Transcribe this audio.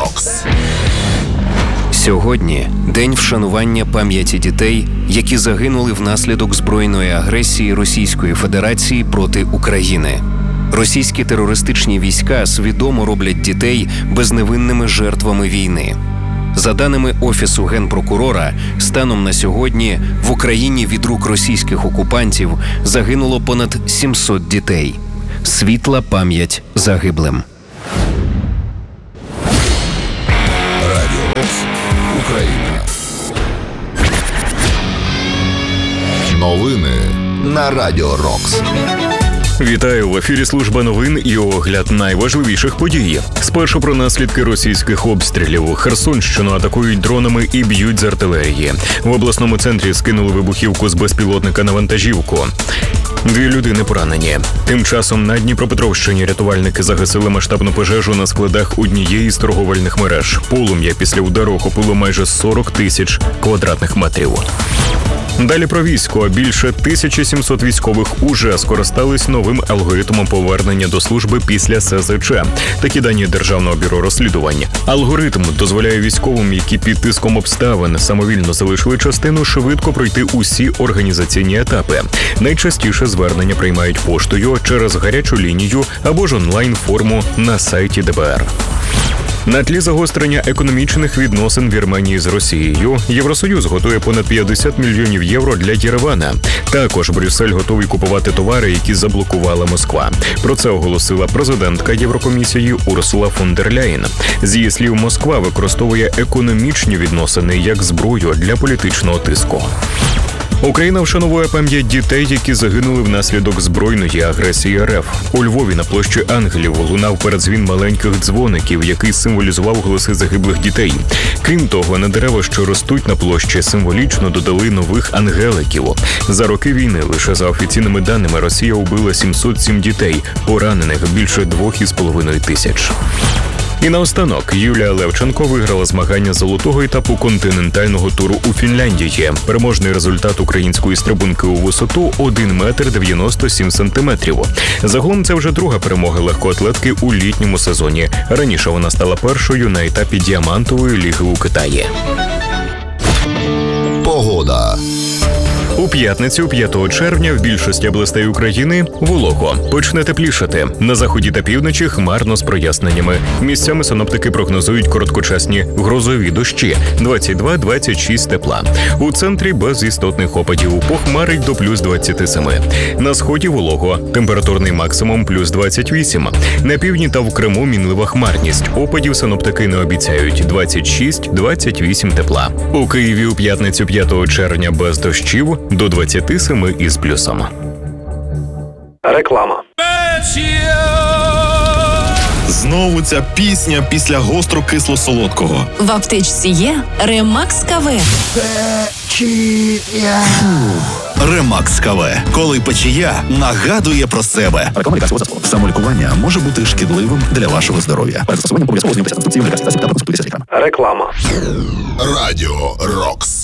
Рокс. Сьогодні день вшанування пам'яті дітей, які загинули внаслідок збройної агресії Російської Федерації проти України. Російські терористичні війська свідомо роблять дітей безневинними жертвами війни. За даними Офісу Генпрокурора, станом на сьогодні в Україні від рук російських окупантів загинуло понад 700 дітей. Світла пам'ять загиблим. Радіо Рокс. Україна. Новини на Радіо Рокс. Вітаю, в ефірі служба новин і огляд найважливіших подій. Спершу про наслідки російських обстрілів. Херсонщину атакують дронами і б'ють з артилерії. В обласному центрі скинули вибухівку з безпілотника на вантажівку. 2 людини поранені. Тим часом на Дніпропетровщині рятувальники загасили масштабну пожежу на складах однієї з торговельних мереж. Полум'я після удару охопило майже 40 тисяч квадратних метрів. Далі про військо. Більше 1700 військових уже скористались новим алгоритмом повернення до служби після СЗЧ. Такі дані Державного бюро розслідувань. Алгоритм дозволяє військовим, які під тиском обставин самовільно залишили частину, швидко пройти усі організаційні етапи. Найчастіше звернення приймають поштою, через гарячу лінію або ж онлайн-форму на сайті ДБР. На тлі загострення економічних відносин Вірменії з Росією, Євросоюз готує понад 50 мільйонів євро для Єревана. Також Брюссель готовий купувати товари, які заблокувала Москва. Про це оголосила президентка Єврокомісії Урсула фон дер Ляєн. З її слів, Москва використовує економічні відносини як зброю для політичного тиску. Україна вшановує пам'ять дітей, які загинули внаслідок збройної агресії РФ. У Львові на площі Ангелів лунав передзвін маленьких дзвоників, який символізував голоси загиблих дітей. Крім того, на дерева, що ростуть на площі, символічно додали нових ангеликів. За роки війни, лише за офіційними даними, Росія убила 707 дітей, поранених більше 2,5 тисяч. І наостанок, Юлія Левченко виграла змагання золотого етапу континентального туру у Фінляндії. Переможний результат української стрибунки у висоту – 1 метр 97 сантиметрів. Загалом це вже друга перемога легкоатлетки у літньому сезоні. Раніше вона стала першою на етапі діамантової ліги у Китаї. Погода. У п'ятницю, 5 червня, в більшості областей України волого. Почне теплішати. На заході та півночі хмарно з проясненнями. Місцями синоптики прогнозують короткочасні грозові дощі – 22-26 тепла. У центрі без істотних опадів, похмарить до плюс 27. На сході волого. Температурний максимум плюс 28. На півдні та в Криму мінлива хмарність. Опадів синоптики не обіцяють – 26-28 тепла. У Києві у п'ятницю, 5 червня, без дощів – до 27 із плюсом. Реклама. Знову ця пісня після гостро-кисло-солодкого. В аптечці є Ремакс КВ. Ремакс КВ. Коли печія нагадує про себе. Реклама лікарського засобу. Самолікування може бути шкідливим для вашого здоров'я. Перед застосуванням обов'язково знайомитися з інструкцією лікарських засобів та пропису лікарських. Реклама. Радіо Рокс.